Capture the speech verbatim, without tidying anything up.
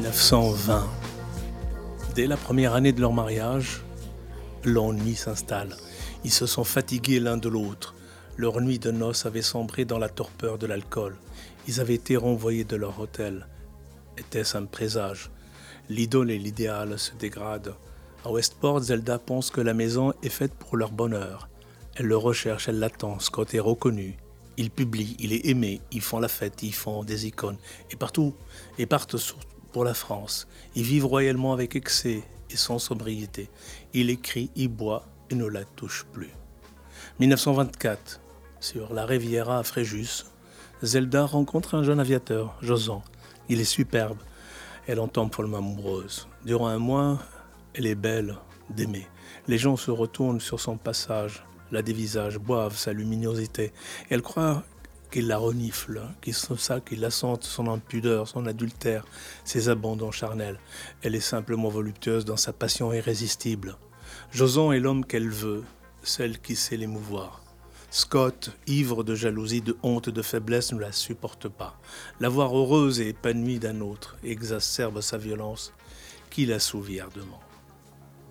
dix-neuf cent vingt. Dès la première année de leur mariage, l'ennui s'installe. Ils se sont fatigués l'un de l'autre. Leur nuit de noces avait sombré dans la torpeur de l'alcool. Ils avaient été renvoyés de leur hôtel. Était-ce un présage? L'idole et l'idéal se dégradent. À Westport, Zelda pense que la maison est faite pour leur bonheur. Elle le recherche, elle l'attend. Scott est reconnu. Il publie, il est aimé. Ils font la fête, ils font des icônes. Et partout, et partent pour la France. Ils vivent royalement avec excès et sans sobriété. Il écrit, il boit et ne la touche plus. dix-neuf cent vingt-quatre, sur la Riviera à Fréjus, Zelda rencontre un jeune aviateur, Josan. Il est superbe. Elle en tombe follement amoureuse. Durant un mois, elle est belle d'aimer. Les gens se retournent sur son passage, la dévisagent, boivent sa luminosité. Elle croit qu'il la renifle, qu'il ça, qu'il la sente, son impudeur, son adultère, ses abandons charnels. Elle est simplement voluptueuse dans sa passion irrésistible. Josan est l'homme qu'elle veut, celle qui sait l'émouvoir. Scott, ivre de jalousie, de honte, de faiblesse, ne la supporte pas. La voir heureuse et épanouie d'un autre exacerbe sa violence, qui l'assouvit ardemment.